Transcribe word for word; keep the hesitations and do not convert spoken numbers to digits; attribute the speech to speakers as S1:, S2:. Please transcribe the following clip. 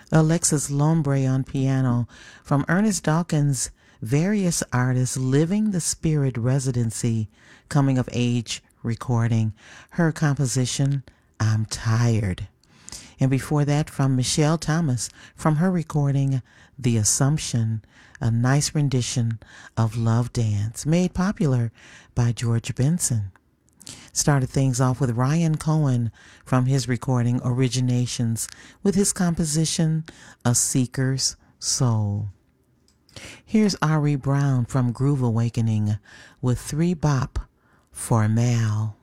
S1: Alexis Lombre on piano. From Ernest Dawkins' Various Artists Living the Spirit Residency Coming of Age recording, her composition, I'm Tired. And before that, from Michelle Thomas, from her recording, The Assumption, a nice rendition of Love Dance, made popular by George Benson. Started things off with Ryan Cohen from his recording Originations with his composition, A Seeker's Soul. Here's Ari Brown from Groove Awakening with Three Bop for Mal.